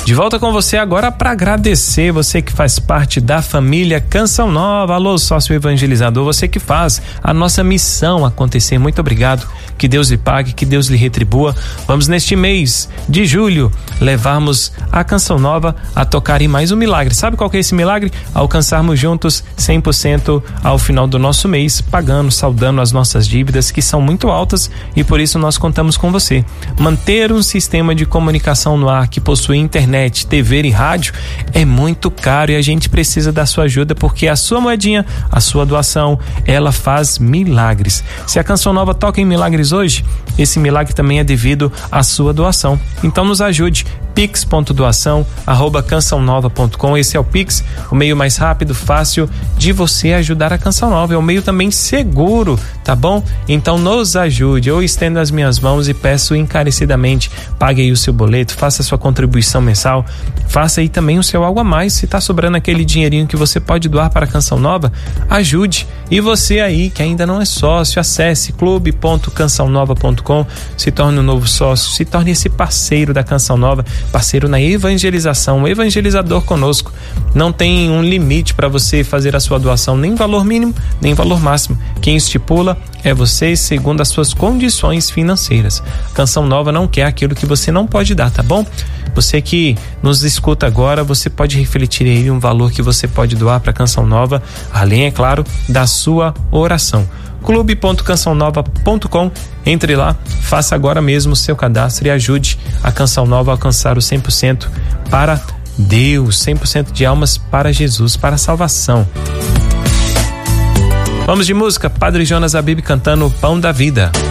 De volta com você agora para agradecer você que faz parte da família Canção Nova. Alô, sócio evangelizador, você que faz a nossa missão acontecer. Muito obrigado. Que Deus lhe pague, que Deus lhe retribua. Vamos neste mês de julho levarmos a Canção Nova a tocar em mais um milagre. Sabe qual que é esse milagre? Alcançarmos juntos 100% ao final do nosso mês, pagando, saldando as nossas dívidas que são muito altas, e por isso nós contamos com você. Manter um sistema de comunicação no ar que possui internet, TV e rádio é muito caro, e a gente precisa da sua ajuda, porque a sua moedinha, a sua doação, ela faz milagres. Se a Canção Nova toca em milagres hoje, esse milagre também é devido à sua doação. Então nos ajude. pix.doação@cançãonova.com. Esse é o Pix, o meio mais rápido, fácil de você ajudar a Canção Nova. É um meio também seguro, tá bom? Então nos ajude. Eu estendo as minhas mãos e peço encarecidamente, pague aí o seu boleto, faça a sua contribuição mensal, faça aí também o seu algo a mais. Se tá sobrando aquele dinheirinho que você pode doar para a Canção Nova, ajude. E você aí que ainda não é sócio, acesse clube.cançãonova.com, se torne um novo sócio, se torne esse parceiro da Canção Nova, parceiro na evangelização, um evangelizador conosco. Não tem um limite para você fazer a sua doação, nem valor mínimo, nem valor máximo. Quem estipula é você, segundo as suas condições financeiras. A Canção Nova não quer aquilo que você não pode dar, tá bom? Você que nos escuta agora, você pode refletir aí um valor que você pode doar para a Canção Nova, além, é claro, da sua oração. clube.cançãonova.com. Entre lá, faça agora mesmo o seu cadastro e ajude a Canção Nova a alcançar o 100% para Deus, 100% de almas para Jesus, para a salvação. Vamos de música, Padre Jonas Abib cantando Pão da Vida.